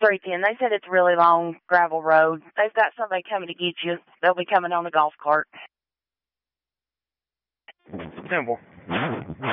310. They said it's a really long gravel road. They've got somebody coming to get you. They'll be coming on a golf cart. Simple.